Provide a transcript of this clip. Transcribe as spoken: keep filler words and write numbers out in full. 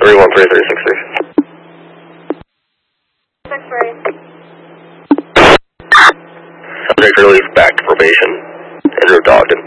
three one three three six three. six three. Subject released back to probation. Andrew Dogden.